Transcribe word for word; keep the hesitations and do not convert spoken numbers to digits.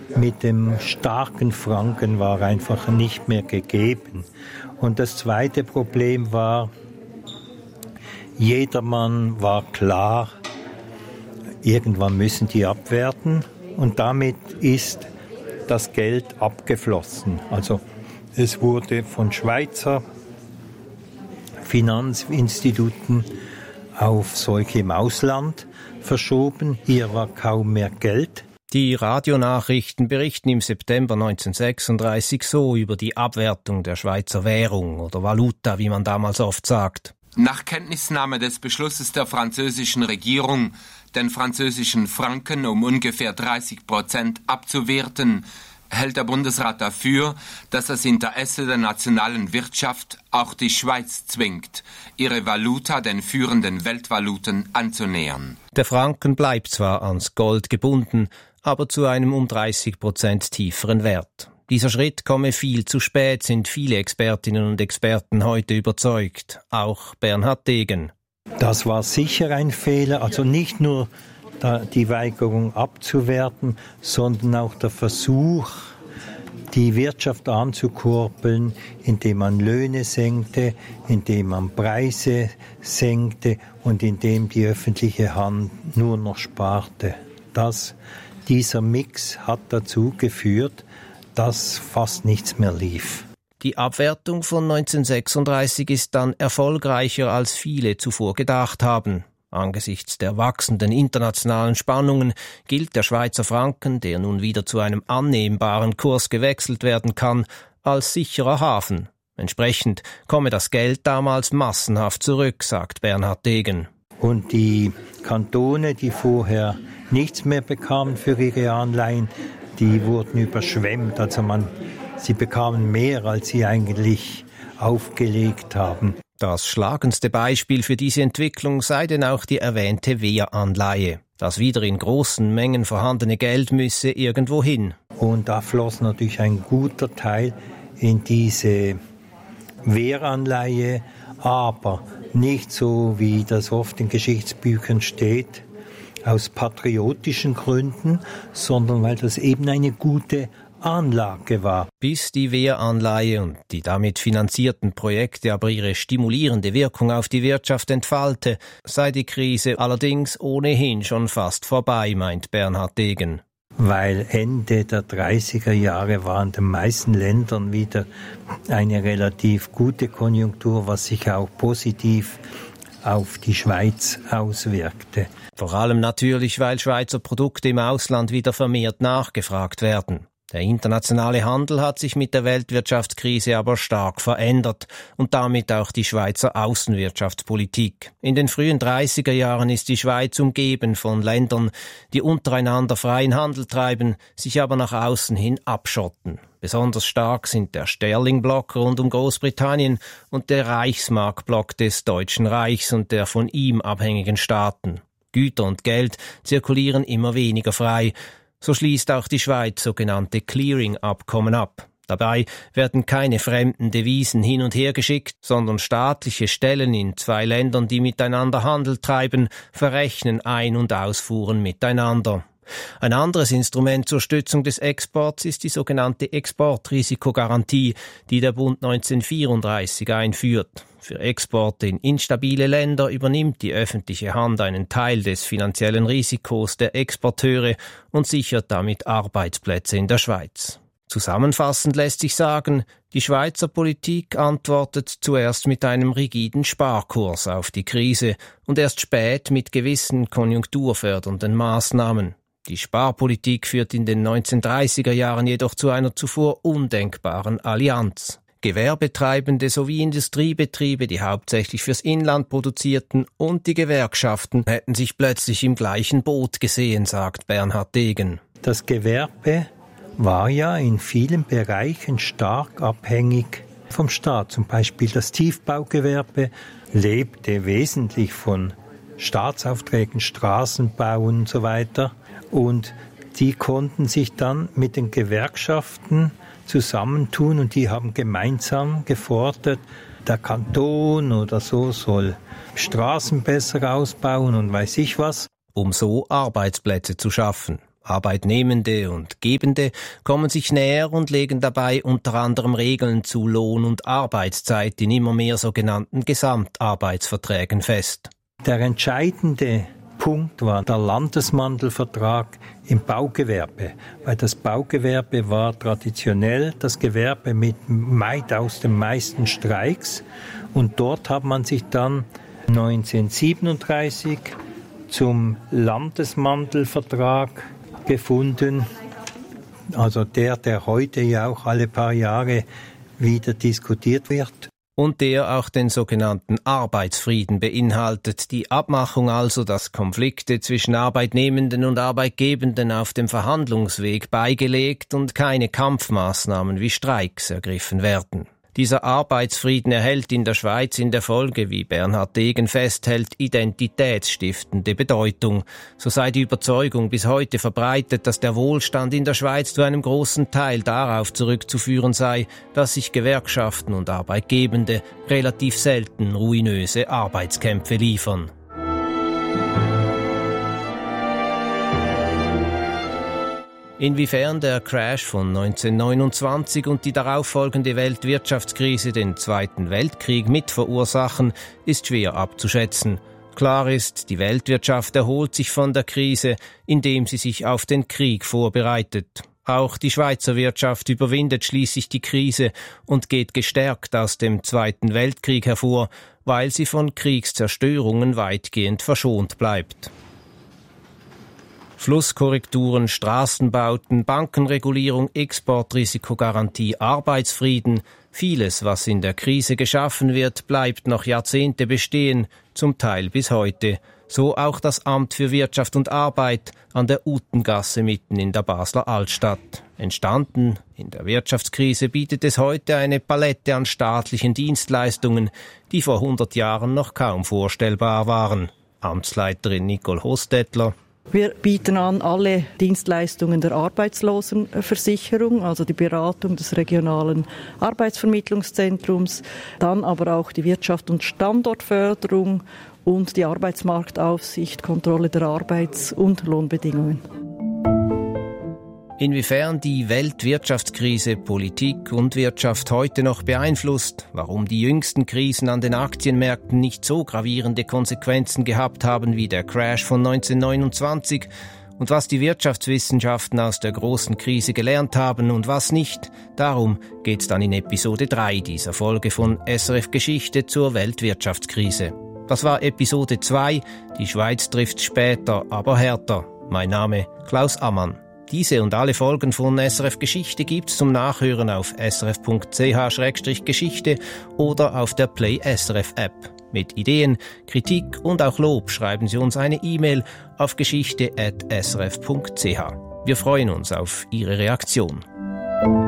mit dem starken Franken war einfach nicht mehr gegeben. Und das zweite Problem war, jedermann war klar, irgendwann müssen die abwerten und damit ist das Geld abgeflossen. Also es wurde von Schweizer Finanzinstituten auf solche im Ausland verschoben. Hier war kaum mehr Geld. Die Radionachrichten berichten im September neunzehnhundertsechsunddreißig so über die Abwertung der Schweizer Währung oder Valuta, wie man damals oft sagt. Nach Kenntnisnahme des Beschlusses der französischen Regierung, den französischen Franken um ungefähr dreißig Prozent abzuwerten, hält der Bundesrat dafür, dass das Interesse der nationalen Wirtschaft auch die Schweiz zwingt, ihre Valuta den führenden Weltvaluten anzunähern. Der Franken bleibt zwar ans Gold gebunden, aber zu einem um dreißig Prozent tieferen Wert. Dieser Schritt komme viel zu spät, sind viele Expertinnen und Experten heute überzeugt, auch Bernhard Degen. Das war sicher ein Fehler, also nicht nur die Weigerung abzuwerten, sondern auch der Versuch, die Wirtschaft anzukurbeln, indem man Löhne senkte, indem man Preise senkte und indem die öffentliche Hand nur noch sparte. Das, dieser Mix hat dazu geführt, dass fast nichts mehr lief. Die Abwertung von neunzehnhundertsechsunddreißig ist dann erfolgreicher, als viele zuvor gedacht haben. Angesichts der wachsenden internationalen Spannungen gilt der Schweizer Franken, der nun wieder zu einem annehmbaren Kurs gewechselt werden kann, als sicherer Hafen. Entsprechend komme das Geld damals massenhaft zurück, sagt Bernhard Degen. Und die Kantone, die vorher nichts mehr bekamen für ihre Anleihen, die wurden überschwemmt. Also man, sie bekamen mehr, als sie eigentlich aufgelegt haben. Das schlagendste Beispiel für diese Entwicklung sei denn auch die erwähnte Wehranleihe. Das wieder in großen Mengen vorhandene Geld müsse irgendwo hin. Und da floss natürlich ein guter Teil in diese Wehranleihe, aber nicht so, wie das oft in Geschichtsbüchern steht, aus patriotischen Gründen, sondern weil das eben eine gute Anlage war. Bis die Wehranleihe und die damit finanzierten Projekte aber ihre stimulierende Wirkung auf die Wirtschaft entfalte, sei die Krise allerdings ohnehin schon fast vorbei, meint Bernhard Degen. Weil Ende der dreißiger Jahre war in den meisten Ländern wieder eine relativ gute Konjunktur, was sich auch positiv auf die Schweiz auswirkte. Vor allem natürlich, weil Schweizer Produkte im Ausland wieder vermehrt nachgefragt werden. Der internationale Handel hat sich mit der Weltwirtschaftskrise aber stark verändert und damit auch die Schweizer Außenwirtschaftspolitik. In den frühen dreißiger Jahren ist die Schweiz umgeben von Ländern, die untereinander freien Handel treiben, sich aber nach außen hin abschotten. Besonders stark sind der Sterling-Block rund um Großbritannien und der Reichsmark-Block des Deutschen Reichs und der von ihm abhängigen Staaten. Güter und Geld zirkulieren immer weniger frei. So schließt auch die Schweiz sogenannte Clearing-Abkommen ab. Dabei werden keine fremden Devisen hin und her geschickt, sondern staatliche Stellen in zwei Ländern, die miteinander Handel treiben, verrechnen Ein- und Ausfuhren miteinander. Ein anderes Instrument zur Stützung des Exports ist die sogenannte Exportrisikogarantie, die der Bund neunzehnhundertvierunddreißig einführt. Für Exporte in instabile Länder übernimmt die öffentliche Hand einen Teil des finanziellen Risikos der Exporteure und sichert damit Arbeitsplätze in der Schweiz. Zusammenfassend lässt sich sagen, die Schweizer Politik antwortet zuerst mit einem rigiden Sparkurs auf die Krise und erst spät mit gewissen konjunkturfördernden Maßnahmen. Die Sparpolitik führt in den neunzehnhundertdreißiger Jahren jedoch zu einer zuvor undenkbaren Allianz. Gewerbetreibende sowie Industriebetriebe, die hauptsächlich fürs Inland produzierten, und die Gewerkschaften hätten sich plötzlich im gleichen Boot gesehen, sagt Bernhard Degen. Das Gewerbe war ja in vielen Bereichen stark abhängig vom Staat. Zum Beispiel das Tiefbaugewerbe lebte wesentlich von Staatsaufträgen, Straßenbau und so weiter. Und die konnten sich dann mit den Gewerkschaften zusammentun und die haben gemeinsam gefordert, der Kanton oder so soll Straßen besser ausbauen und weiß ich was. Um so Arbeitsplätze zu schaffen. Arbeitnehmende und Gebende kommen sich näher und legen dabei unter anderem Regeln zu Lohn- und Arbeitszeit in immer mehr sogenannten Gesamtarbeitsverträgen fest. Der entscheidende Punkt war der Landesmantelvertrag im Baugewerbe, weil das Baugewerbe war traditionell das Gewerbe mit weitaus den meisten Streiks, und dort hat man sich dann neunzehnhundertsiebenunddreißig zum Landesmantelvertrag gefunden, also der, der heute ja auch alle paar Jahre wieder diskutiert wird. Und der auch den sogenannten Arbeitsfrieden beinhaltet, die Abmachung also, dass Konflikte zwischen Arbeitnehmenden und Arbeitgebenden auf dem Verhandlungsweg beigelegt und keine Kampfmaßnahmen wie Streiks ergriffen werden. Dieser Arbeitsfrieden erhält in der Schweiz in der Folge, wie Bernhard Degen festhält, identitätsstiftende Bedeutung. So sei die Überzeugung bis heute verbreitet, dass der Wohlstand in der Schweiz zu einem großen Teil darauf zurückzuführen sei, dass sich Gewerkschaften und Arbeitgebende relativ selten ruinöse Arbeitskämpfe liefern. Inwiefern der Crash von neunzehnhundertneunundzwanzig und die darauffolgende Weltwirtschaftskrise den Zweiten Weltkrieg mit verursachen, ist schwer abzuschätzen. Klar ist, die Weltwirtschaft erholt sich von der Krise, indem sie sich auf den Krieg vorbereitet. Auch die Schweizer Wirtschaft überwindet schließlich die Krise und geht gestärkt aus dem Zweiten Weltkrieg hervor, weil sie von Kriegszerstörungen weitgehend verschont bleibt. Flusskorrekturen, Straßenbauten, Bankenregulierung, Exportrisikogarantie, Arbeitsfrieden, vieles, was in der Krise geschaffen wird, bleibt noch Jahrzehnte bestehen, zum Teil bis heute. So auch das Amt für Wirtschaft und Arbeit an der Utengasse mitten in der Basler Altstadt. Entstanden in der Wirtschaftskrise bietet es heute eine Palette an staatlichen Dienstleistungen, die vor hundert Jahren noch kaum vorstellbar waren. Amtsleiterin Nicole Hostetler. Wir bieten an alle Dienstleistungen der Arbeitslosenversicherung, also die Beratung des regionalen Arbeitsvermittlungszentrums, dann aber auch die Wirtschaft- und Standortförderung und die Arbeitsmarktaufsicht, Kontrolle der Arbeits- und Lohnbedingungen. Inwiefern die Weltwirtschaftskrise Politik und Wirtschaft heute noch beeinflusst, warum die jüngsten Krisen an den Aktienmärkten nicht so gravierende Konsequenzen gehabt haben wie der Crash von neunzehnhundertneunundzwanzig und was die Wirtschaftswissenschaften aus der großen Krise gelernt haben und was nicht, darum geht's dann in Episode drei dieser Folge von S R F Geschichte zur Weltwirtschaftskrise. Das war Episode zwei, die Schweiz trifft später, aber härter. Mein Name Klaus Ammann. Diese und alle Folgen von S R F Geschichte gibt's zum Nachhören auf s r f punkt c h schrägstrich geschichte oder auf der Play S R F App. Mit Ideen, Kritik und auch Lob schreiben Sie uns eine E-Mail auf geschichte at s r f punkt c h. Wir freuen uns auf Ihre Reaktion.